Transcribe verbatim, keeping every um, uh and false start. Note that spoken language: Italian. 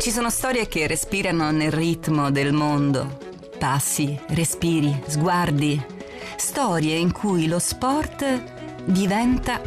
Ci sono storie che respirano nel ritmo del mondo. Passi, respiri, sguardi. Storie in cui lo sport diventa